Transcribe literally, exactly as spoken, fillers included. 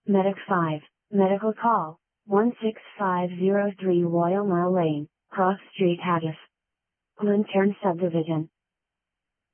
Medic five, Medical Call, one six five zero three Royal Mile Lane, Cross Street Haggis. Glencairn Subdivision.